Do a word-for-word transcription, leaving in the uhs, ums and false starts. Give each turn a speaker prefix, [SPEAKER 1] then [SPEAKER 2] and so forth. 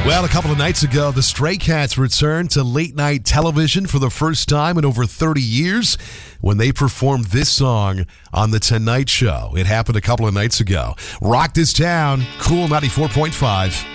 [SPEAKER 1] Well, a couple of nights ago, the Stray Cats returned to late-night television for the first time in over thirty years when they performed this song on The Tonight Show. It happened a couple of nights ago. Rock This Town, Cool ninety-four point five.